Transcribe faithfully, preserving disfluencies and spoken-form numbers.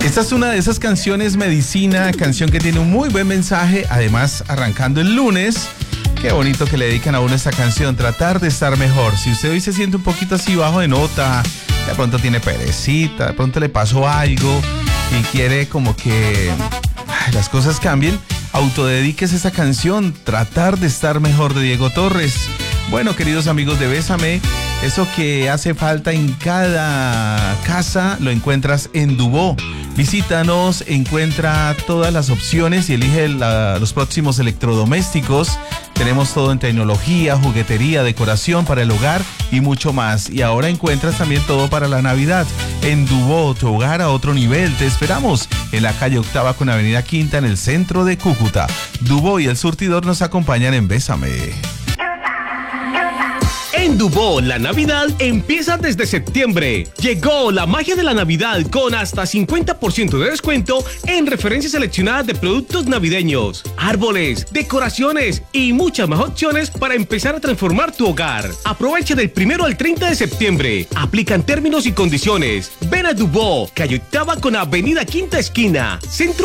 Esta es una de esas canciones medicina, canción que tiene un muy buen mensaje, además arrancando el lunes. Qué bonito que le dedican a uno esta canción, tratar de estar mejor. Si usted hoy se siente un poquito así bajo de nota, de pronto tiene perecita, de pronto le pasó algo y quiere como que ay, las cosas cambien, autodedíquese esa canción, Tratar de estar mejor, de Diego Torres. Bueno, queridos amigos de Bésame, eso que hace falta en cada casa lo encuentras en Dubó. Visítanos, encuentra todas las opciones y elige la, los próximos electrodomésticos. Tenemos todo en tecnología, juguetería, decoración para el hogar y mucho más. Y ahora encuentras también todo para la Navidad. En Dubó, tu hogar a otro nivel. Te esperamos en la calle Octava con Avenida Quinta en el centro de Cúcuta. Dubó y El Surtidor nos acompañan en Bésame. En Dubó, la Navidad empieza desde septiembre. Llegó la magia de la Navidad con hasta cincuenta por ciento de descuento en referencias seleccionadas de productos navideños, árboles, decoraciones y muchas más opciones para empezar a transformar tu hogar. Aprovecha del primero al treinta de septiembre. Aplican términos y condiciones. Ven a Dubó, calle Octava con Avenida Quinta Esquina, Centro